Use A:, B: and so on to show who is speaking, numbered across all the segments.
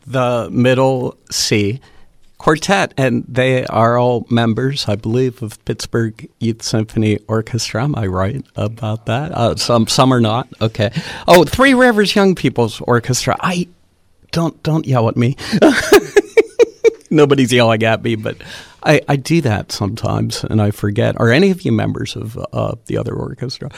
A: the Middle C Quartet, and they are all members, I believe, of Pittsburgh Youth Symphony Orchestra. Am I right about that? Some are not. Okay. Oh, Three Rivers Young People's Orchestra. Don't yell at me. Nobody's yelling at me, but I do that sometimes, and I forget. Are any of you members of the other orchestra?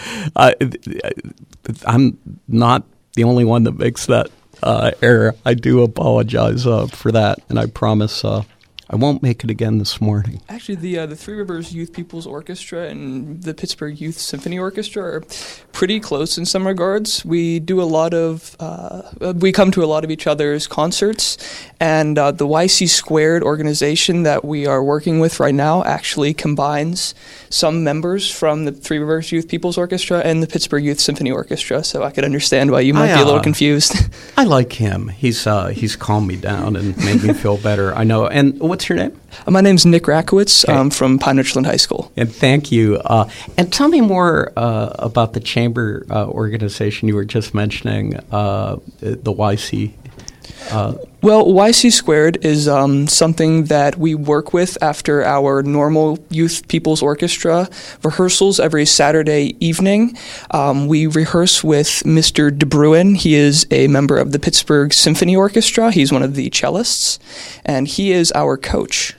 A: I'm not the only one that makes that error. I do apologize for that, and I promise I won't make it again this morning.
B: Actually, the Three Rivers Youth People's Orchestra and the Pittsburgh Youth Symphony Orchestra are pretty close in some regards. We do a lot of we come to a lot of each other's concerts, and the YC Squared organization that we are working with right now actually combines some members from the Three Rivers Youth People's Orchestra and the Pittsburgh Youth Symphony Orchestra. So I could understand why you might be a little confused.
A: I like him. He's calmed me down and made me feel better. I know. And what's your name?
B: My name's Nick Rakowitz. I'm from Pine Richland High School.
A: And thank you. And tell me more about the chamber organization you were just mentioning, the YC.
B: Well, YC Squared is something that we work with after our normal Youth People's Orchestra rehearsals every Saturday evening. We rehearse with Mr. De Bruin. He is a member of the Pittsburgh Symphony Orchestra. He's one of the cellists, and he is our coach.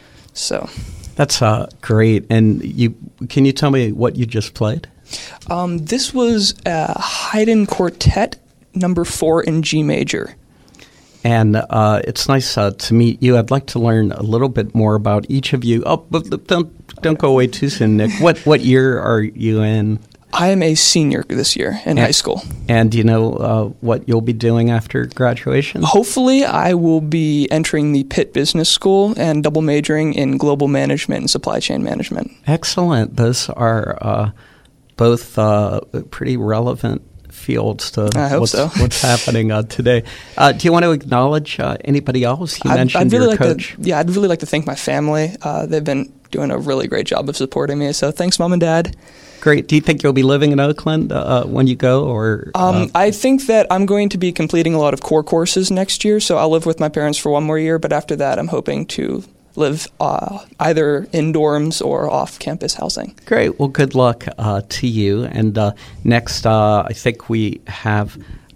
B: So
A: that's great. And can you tell me what you just played?
B: This was Haydn Quartet number 4 in G major.
A: And it's nice to meet you. I'd like to learn a little bit more about each of you. Oh, but don't go away too soon, Nick. What year are you in?
B: I am a senior this year in high school.
A: And do you know what you'll be doing after graduation?
B: Hopefully, I will be entering the Pitt Business School and double majoring in global management and supply chain management.
A: Excellent. Those are both pretty relevant fields to what's happening today. Do you want to acknowledge anybody else? You mentioned your coach.
B: I'd really like to thank my family. They've been doing a really great job of supporting me. So thanks, Mom and Dad.
A: Great. Do you think you'll be living in Oakland when you go? Or
B: I think that I'm going to be completing a lot of core courses next year. So I'll live with my parents for one more year. But after that, I'm hoping to live either in dorms or off-campus housing.
A: Great. Well, good luck to you. And next, I think we have,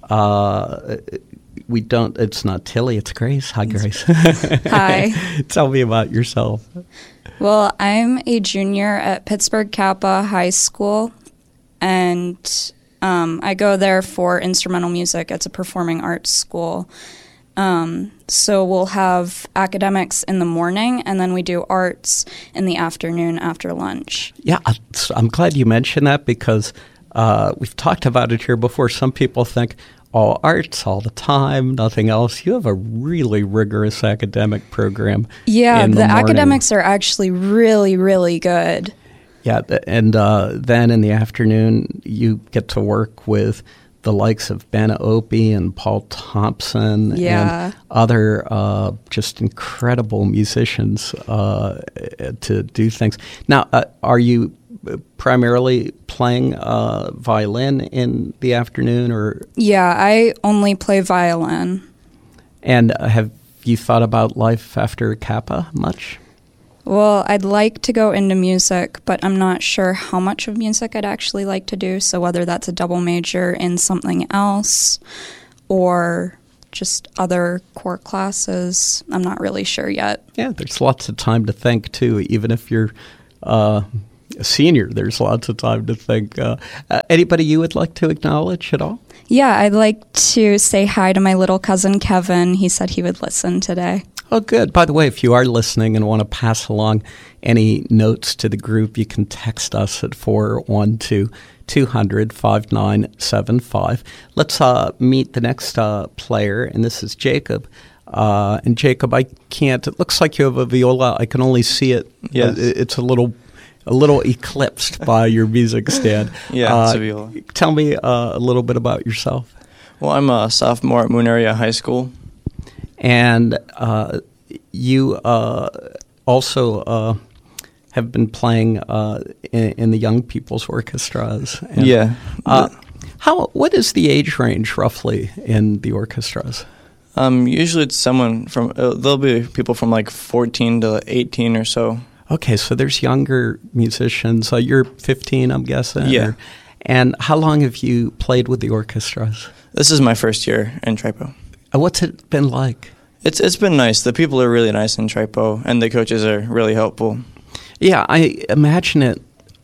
A: it's not Tilly, it's Grace. Hi, Grace.
C: Hi.
A: Tell me about yourself.
C: Well, I'm a junior at Pittsburgh Kappa High School, and I go there for instrumental music. It's a performing arts school. So we'll have academics in the morning, and then we do arts in the afternoon after lunch.
A: Yeah, I'm glad you mentioned that because we've talked about it here before. Some people think, all arts all the time, nothing else. You have a really rigorous academic program.
C: Yeah, the academics are actually really, really good.
A: Yeah, and then in the afternoon, you get to work with the likes of Ben Opie and Paul Thompson and other just incredible musicians to do things. Now, are you primarily playing violin in the afternoon? Or
C: Yeah, I only play violin.
A: And have you thought about life after Kappa much?
C: Well, I'd like to go into music, but I'm not sure how much of music I'd actually like to do. So whether that's a double major in something else or just other core classes, I'm not really sure yet.
A: Yeah, there's lots of time to think, too. Even if you're a senior, there's lots of time to think. Anybody you would like to acknowledge at all?
C: Yeah, I'd like to say hi to my little cousin, Kevin. He said he would listen today.
A: Oh, good. By the way, if you are listening and want to pass along any notes to the group, you can text us at 412-200-5975. Let's meet the next player, and this is Jacob. And Jacob, it looks like you have a viola. I can only see it.
D: Yes.
A: It's a little eclipsed by your music stand.
D: Yeah, it's a viola.
A: Tell me a little bit about yourself.
D: Well, I'm a sophomore at Moon Area High School.
A: And you also have been playing in the Young People's Orchestras. And,
D: yeah.
A: What is the age range roughly in the orchestras?
D: Usually it's someone from, there'll be people from like 14 to 18 or so.
A: Okay, so there's younger musicians. You're 15, I'm guessing?
D: Yeah.
A: And how long have you played with the orchestras?
D: This is my first year in Tripo.
A: What's it been like?
D: It's been nice. The people are really nice in Tripo, and the coaches are really helpful.
A: Yeah, I imagine it.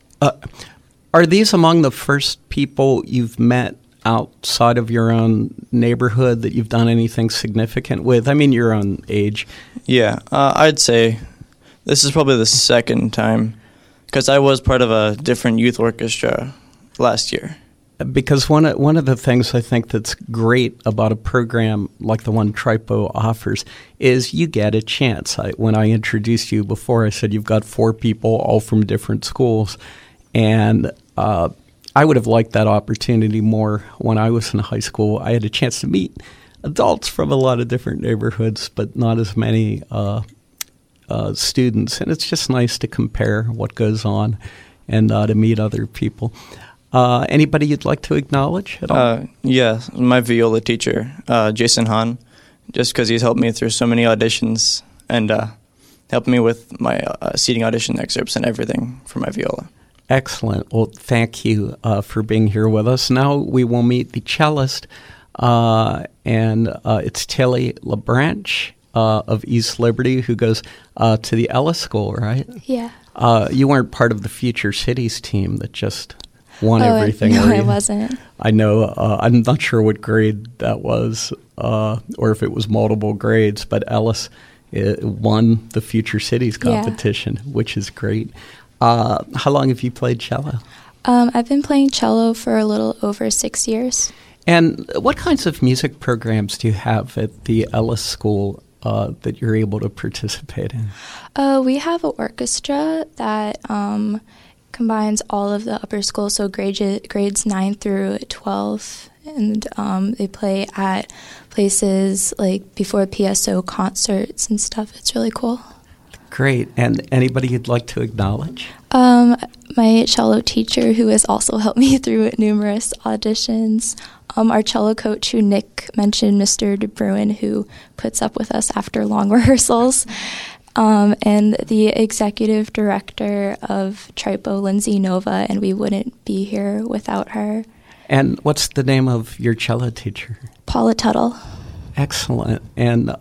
A: Are these among the first people you've met outside of your own neighborhood that you've done anything significant with? I mean, your own age.
D: Yeah, I'd say this is probably the second time, because I was part of a different youth orchestra last year.
A: Because one of the things I think that's great about a program like the one Tripo offers is you get a chance. When I introduced you before, I said you've got 4 people all from different schools. And I would have liked that opportunity more when I was in high school. I had a chance to meet adults from a lot of different neighborhoods, but not as many students. And it's just nice to compare what goes on and to meet other people. Anybody you'd like to acknowledge at all?
D: Yeah, my viola teacher, Jason Hahn, just because he's helped me through so many auditions and helped me with my seating audition excerpts and everything for my viola.
A: Excellent. Well, thank you for being here with us. Now we will meet the cellist, and it's Tilly LaBranch of East Liberty, who goes to the Ellis School, right?
E: Yeah.
A: You weren't part of the Future Cities team that just won everything.
E: No, I wasn't.
A: I know. I'm not sure what grade that was, or if it was multiple grades, but Ellis won the Future Cities competition, which is great. How long have you played cello?
E: I've been playing cello for a little over 6 years.
A: And what kinds of music programs do you have at the Ellis School that you're able to participate in?
E: We have an orchestra that combines all of the upper schools, so grades 9 through 12, and they play at places like before PSO concerts and stuff. It's really cool.
A: Great. And anybody you'd like to acknowledge?
E: My cello teacher, who has also helped me through numerous auditions. Our cello coach, who Nick mentioned, Mr. De Bruin, who puts up with us after long rehearsals. And the executive director of Tripo, Lindsay Nova, and we wouldn't be here without her.
A: And what's the name of your cello teacher?
E: Paula Tuttle.
A: Excellent. And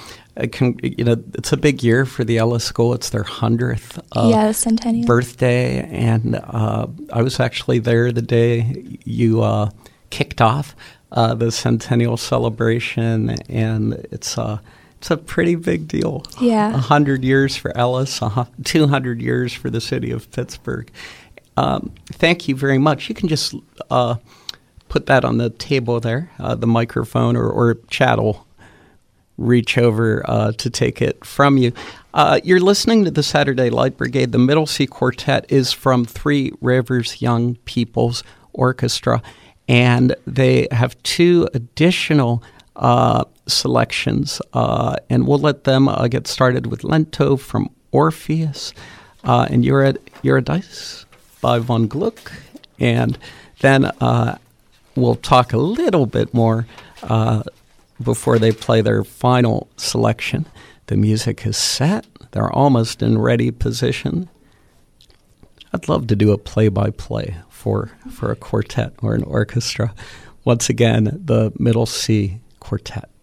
A: it's a big year for the Ellis School. It's their 100th
E: centennial
A: birthday. And I was actually there the day you kicked off the centennial celebration, and it's a pretty big deal.
E: Yeah.
A: 100 years for Ellis, 200 years for the city of Pittsburgh. Thank you very much. You can just put that on the table there, the microphone, or Chad will reach over to take it from you. You're listening to the Saturday Light Brigade. The Middle C Quartet is from Three Rivers Young People's Orchestra, and they have 2 additional selections, and we'll let them get started with Lento from Orpheus and Eurydice by von Gluck, and then we'll talk a little bit more before they play their final selection. The music is set. They're almost in ready position. I'd love to do a play-by-play for a quartet or an orchestra. Once again, the Middle C Quartet.